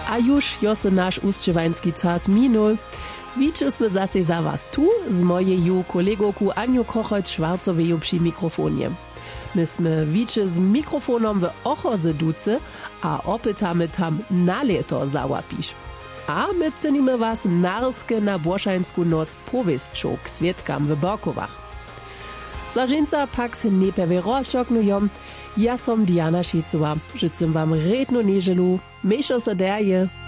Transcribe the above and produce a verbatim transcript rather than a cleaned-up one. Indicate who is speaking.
Speaker 1: a już jose nasz ustrzewański czas minul. Widzimy zase za was tu z mojeju kolegoku Aniu Kochoć-Schwarzoweju przy mikrofonie. Myśmy wiczy z mikrofonom w Ochozy Duce, a opytamy tam na leto załapisz. A my cenimy was narskie na Błoszańsku noc powieśćą k swietkam w Borkowach. Za żeńca pak se nepewie rozszoknują. Ja som Diana Šecowa. Žicim wam rednu nieželu. Mešo se derje.